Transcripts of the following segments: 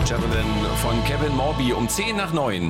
Javelin von Kevin Morby um 10:10.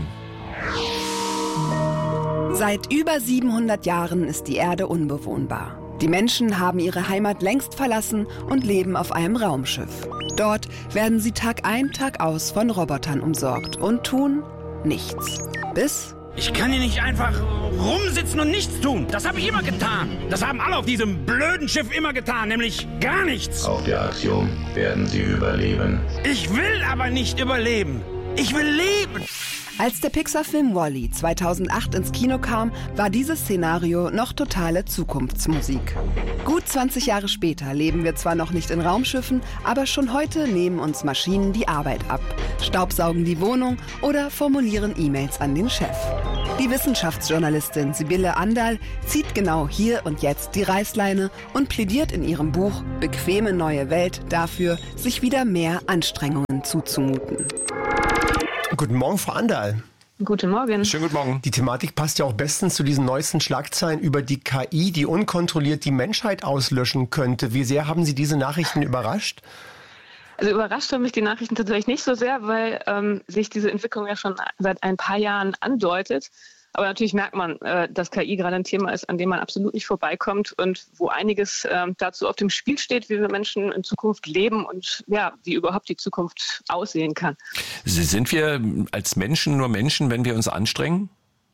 Seit über 700 Jahren ist die Erde unbewohnbar. Die Menschen haben ihre Heimat längst verlassen und leben auf einem Raumschiff. Dort werden sie Tag ein, Tag aus von Robotern umsorgt und tun nichts. Ich kann hier nicht einfach rumsitzen und nichts tun. Das habe ich immer getan. Das haben alle auf diesem blöden Schiff immer getan, nämlich gar nichts. Auf der Aktion werden sie überleben. Ich will aber nicht überleben. Ich will leben. Als der Pixar-Film WALL-E 2008 ins Kino kam, war dieses Szenario noch totale Zukunftsmusik. Gut 20 Jahre später leben wir zwar noch nicht in Raumschiffen, aber schon heute nehmen uns Maschinen die Arbeit ab, staubsaugen die Wohnung oder formulieren E-Mails an den Chef. Die Wissenschaftsjournalistin Sibylle Anderl zieht genau hier und jetzt die Reißleine und plädiert in ihrem Buch Bequeme neue Welt dafür, sich wieder mehr Anstrengungen zuzumuten. Guten Morgen, Frau Anderl. Guten Morgen. Schönen guten Morgen. Die Thematik passt ja auch bestens zu diesen neuesten Schlagzeilen über die KI, die unkontrolliert die Menschheit auslöschen könnte. Wie sehr haben Sie diese Nachrichten überrascht? Also überrascht haben mich die Nachrichten tatsächlich nicht so sehr, weil sich diese Entwicklung ja schon seit ein paar Jahren andeutet. Aber natürlich merkt man, dass KI gerade ein Thema ist, an dem man absolut nicht vorbeikommt und wo einiges dazu auf dem Spiel steht, wie wir Menschen in Zukunft leben und ja, wie überhaupt die Zukunft aussehen kann. Sind wir als Menschen nur Menschen, wenn wir uns anstrengen?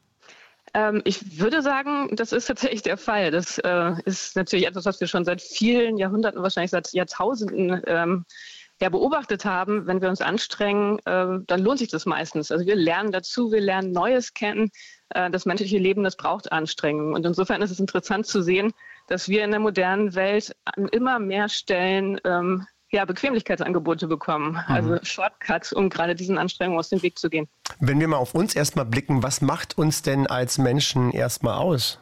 Ich würde sagen, das ist tatsächlich der Fall. Das ist natürlich etwas, was wir schon seit vielen Jahrhunderten, wahrscheinlich seit Jahrtausenden beobachtet haben. Wenn wir uns anstrengen, dann lohnt sich das meistens. Also wir lernen dazu, wir lernen Neues kennen. Das menschliche Leben, das braucht Anstrengung. Und insofern ist es interessant zu sehen, dass wir in der modernen Welt an immer mehr Stellen Bequemlichkeitsangebote bekommen. Also Shortcuts, um gerade diesen Anstrengungen aus dem Weg zu gehen. Wenn wir mal auf uns erstmal blicken, was macht uns denn als Menschen erstmal aus?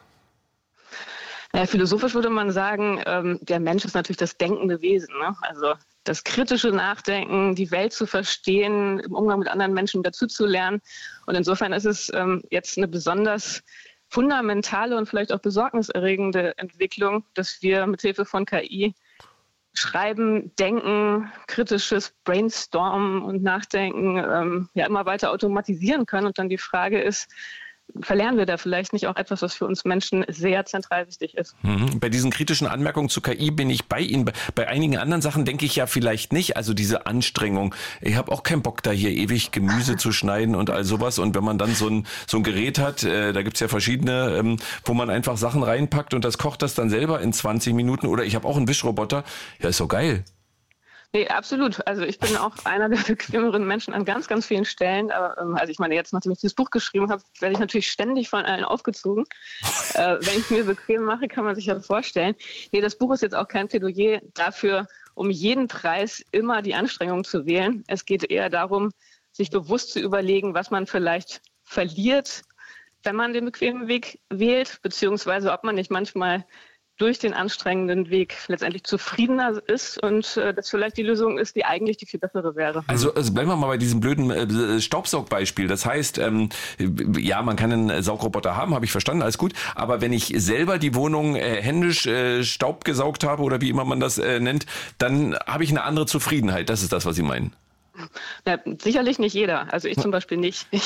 Naja, philosophisch würde man sagen, der Mensch ist natürlich das denkende Wesen, ne? Also das kritische Nachdenken, die Welt zu verstehen, im Umgang mit anderen Menschen dazuzulernen. Und insofern ist es jetzt eine besonders fundamentale und vielleicht auch besorgniserregende Entwicklung, dass wir mithilfe von KI Schreiben, Denken, kritisches Brainstormen und Nachdenken immer weiter automatisieren können. Und dann die Frage ist, verlernen wir da vielleicht nicht auch etwas, was für uns Menschen sehr zentral wichtig ist? Bei diesen kritischen Anmerkungen zu KI bin ich bei Ihnen. Bei einigen anderen Sachen denke ich ja vielleicht nicht. Also diese Anstrengung. Ich habe auch keinen Bock, da hier ewig Gemüse zu schneiden und all sowas. Und wenn man dann so ein Gerät hat, da gibt's ja verschiedene, wo man einfach Sachen reinpackt und das kocht das dann selber in 20 Minuten. Oder ich habe auch einen Wischroboter. Ja, ist so geil. Nee, absolut. Also ich bin auch einer der bequemeren Menschen an ganz, ganz vielen Stellen. Also ich meine, jetzt, nachdem ich dieses Buch geschrieben habe, werde ich natürlich ständig von allen aufgezogen. Wenn ich mir bequem mache, kann man sich ja vorstellen. Nee, das Buch ist jetzt auch kein Plädoyer dafür, um jeden Preis immer die Anstrengung zu wählen. Es geht eher darum, sich bewusst zu überlegen, was man vielleicht verliert, wenn man den bequemen Weg wählt, beziehungsweise ob man nicht manchmal durch den anstrengenden Weg letztendlich zufriedener ist und das vielleicht die Lösung ist, die eigentlich die viel bessere wäre. Also bleiben wir mal bei diesem blöden Staubsaugbeispiel. Das heißt, ja, man kann einen Saugroboter haben, habe ich verstanden, alles gut. Aber wenn ich selber die Wohnung händisch Staub gesaugt habe oder wie immer man das nennt, dann habe ich eine andere Zufriedenheit. Das ist das, was Sie meinen. Ja, sicherlich nicht jeder. Also ich zum Beispiel nicht. Ich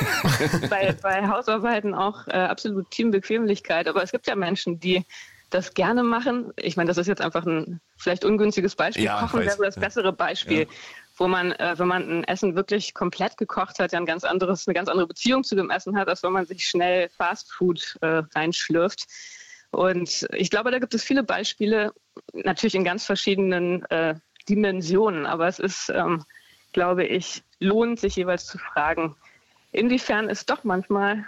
bei Hausarbeiten auch absolut Teambequemlichkeit. Aber es gibt ja Menschen, die das gerne machen. Ich meine, das ist jetzt einfach ein vielleicht ungünstiges Beispiel. Ja, Kochen wäre das bessere Beispiel, wo man, wenn man ein Essen wirklich komplett gekocht hat, ja eine ganz andere Beziehung zu dem Essen hat, als wenn man sich schnell Fastfood reinschlürft. Und ich glaube, da gibt es viele Beispiele, natürlich in ganz verschiedenen Dimensionen. Aber es ist, glaube ich, lohnt sich jeweils zu fragen, inwiefern es doch manchmal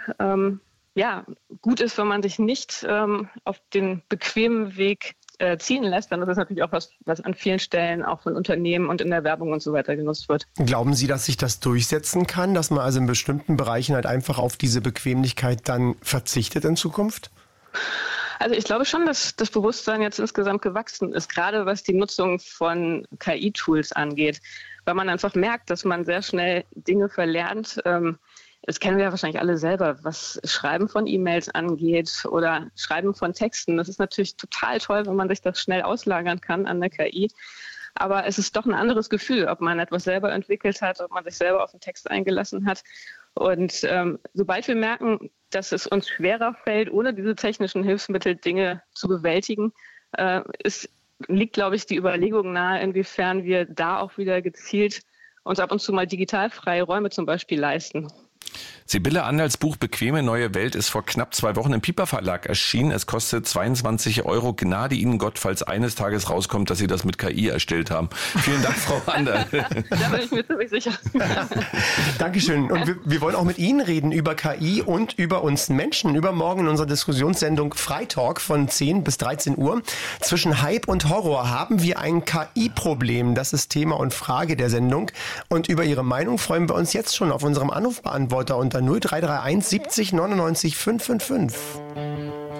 gut ist, wenn man sich nicht auf den bequemen Weg ziehen lässt, dann ist das natürlich auch was an vielen Stellen auch von Unternehmen und in der Werbung und so weiter genutzt wird. Glauben Sie, dass sich das durchsetzen kann, dass man also in bestimmten Bereichen halt einfach auf diese Bequemlichkeit dann verzichtet in Zukunft? Also ich glaube schon, dass das Bewusstsein jetzt insgesamt gewachsen ist, gerade was die Nutzung von KI-Tools angeht, weil man einfach merkt, dass man sehr schnell Dinge verlernt. Das kennen wir ja wahrscheinlich alle selber, was Schreiben von E-Mails angeht oder Schreiben von Texten. Das ist natürlich total toll, wenn man sich das schnell auslagern kann an der KI. Aber es ist doch ein anderes Gefühl, ob man etwas selber entwickelt hat, ob man sich selber auf den Text eingelassen hat. Und sobald wir merken, dass es uns schwerer fällt, ohne diese technischen Hilfsmittel Dinge zu bewältigen, liegt, glaube ich, die Überlegung nahe, inwiefern wir da auch wieder gezielt uns ab und zu mal digitalfreie Räume zum Beispiel leisten. Sibylle Anderls Buch Bequeme neue Welt ist vor knapp 2 Wochen im Piper Verlag erschienen. Es kostet 22 €. Gnade Ihnen Gott, falls eines Tages rauskommt, dass Sie das mit KI erstellt haben. Vielen Dank, Frau Anderl. Da bin ich mir ziemlich sicher. Dankeschön. Und wir wollen auch mit Ihnen reden über KI und über uns Menschen. Übermorgen in unserer Diskussionssendung Freitalk von 10 bis 13 Uhr. Zwischen Hype und Horror haben wir ein KI-Problem. Das ist Thema und Frage der Sendung. Und über Ihre Meinung freuen wir uns jetzt schon auf unserem Anrufbeantworter unter 0331 70 99 555.